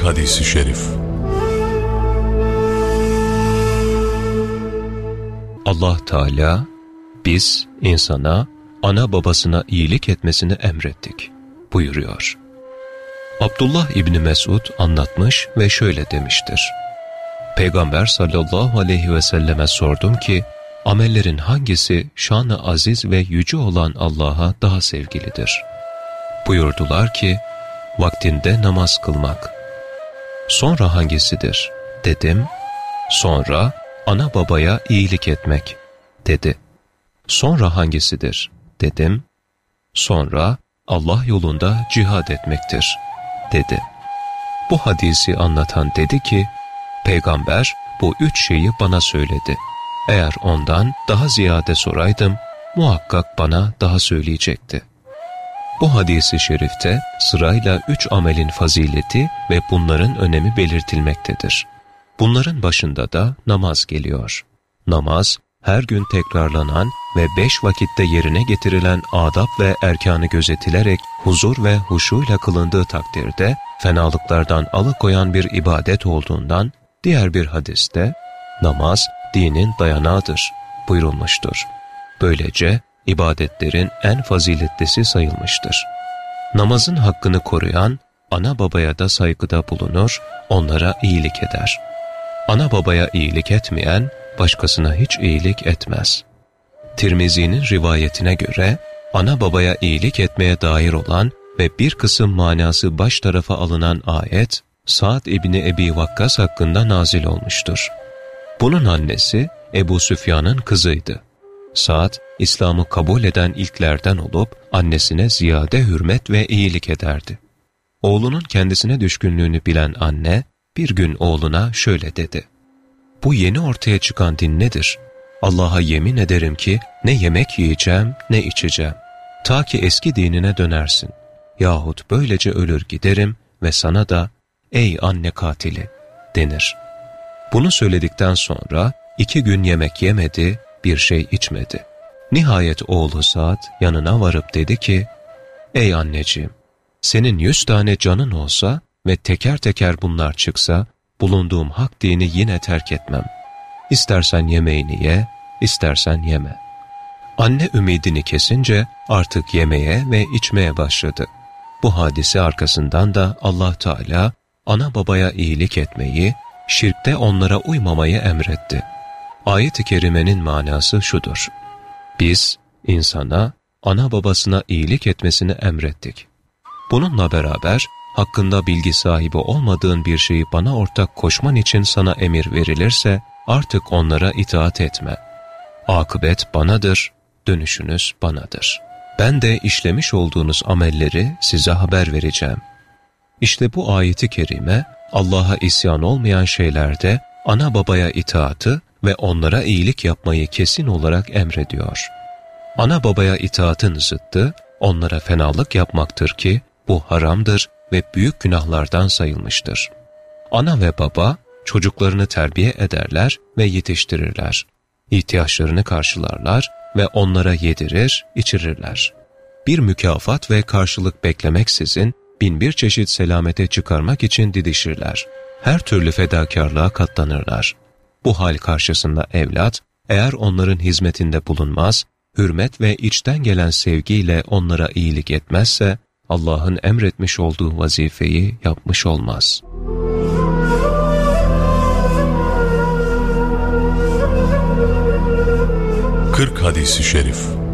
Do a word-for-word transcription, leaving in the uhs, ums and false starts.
hadisi şerif. Allah Teala, biz insana, ana babasına iyilik etmesini emrettik buyuruyor. Abdullah İbni Mesud anlatmış ve şöyle demiştir. Peygamber sallallahu aleyhi ve selleme sordum ki, amellerin hangisi şan-ı aziz ve yüce olan Allah'a daha sevgilidir? Buyurdular ki, vaktinde namaz kılmak. Sonra hangisidir? Dedim. Sonra ana babaya iyilik etmek, dedi. Sonra hangisidir? Dedim. Sonra Allah yolunda cihad etmektir, dedi. Bu hadisi anlatan dedi ki, Peygamber bu üç şeyi bana söyledi. Eğer ondan daha ziyade soraydım, muhakkak bana daha söyleyecekti. Bu hadisi şerifte sırayla üç amelin fazileti ve bunların önemi belirtilmektedir. Bunların başında da namaz geliyor. Namaz, her gün tekrarlanan ve beş vakitte yerine getirilen adab ve erkanı gözetilerek huzur ve huşuyla kılındığı takdirde fenalıklardan alıkoyan bir ibadet olduğundan, diğer bir hadiste, namaz dinin dayanağıdır buyurulmuştur. Böylece ibadetlerin en faziletlisi sayılmıştır. Namazın hakkını koruyan, ana babaya da saygıda bulunur, onlara iyilik eder. Ana babaya iyilik etmeyen, başkasına hiç iyilik etmez. Tirmizi'nin rivayetine göre, ana babaya iyilik etmeye dair olan ve bir kısım manası baş tarafa alınan ayet, Sa'd İbni Ebi Vakkas hakkında nazil olmuştur. Bunun annesi, Ebu Süfyan'ın kızıydı. Sa'd, İslam'ı kabul eden ilklerden olup, annesine ziyade hürmet ve iyilik ederdi. Oğlunun kendisine düşkünlüğünü bilen anne, bir gün oğluna şöyle dedi. Bu yeni ortaya çıkan din nedir? Allah'a yemin ederim ki ne yemek yiyeceğim ne içeceğim. Ta ki eski dinine dönersin. Yahut böylece ölür giderim ve sana da ey anne katili denir. Bunu söyledikten sonra iki gün yemek yemedi, bir şey içmedi. Nihayet oğlu Sa'd yanına varıp dedi ki, ey anneciğim, senin yüz tane canın olsa ve teker teker bunlar çıksa, bulunduğum hak dini yine terk etmem. İstersen yemeğini ye, istersen yeme. Anne ümidini kesince artık yemeye ve içmeye başladı. Bu hadise arkasından da Allah Teala ana babaya iyilik etmeyi, şirkte onlara uymamayı emretti. Ayet-i kerimenin manası şudur. Biz insana, ana babasına iyilik etmesini emrettik. Bununla beraber hakkında bilgi sahibi olmadığın bir şeyi bana ortak koşman için sana emir verilirse artık onlara itaat etme. Akıbet banadır, dönüşünüz banadır. Ben de işlemiş olduğunuz amelleri size haber vereceğim. İşte bu ayeti kerime Allah'a isyan olmayan şeylerde ana babaya itaatı ve onlara iyilik yapmayı kesin olarak emrediyor. Ana babaya itaatın zıttı onlara fenalık yapmaktır ki bu haramdır ve büyük günahlardan sayılmıştır. Ana ve baba çocuklarını terbiye ederler ve yetiştirirler. İhtiyaçlarını karşılarlar ve onlara yedirir, içirirler. Bir mükafat ve karşılık beklemeksizin bin bir çeşit selamete çıkarmak için didişirler. Her türlü fedakarlığa katlanırlar. Bu hal karşısında evlat, eğer onların hizmetinde bulunmaz, hürmet ve içten gelen sevgiyle onlara iyilik etmezse, Allah'ın emretmiş olduğu vazifeyi yapmış olmaz. kırk hadisi şerif.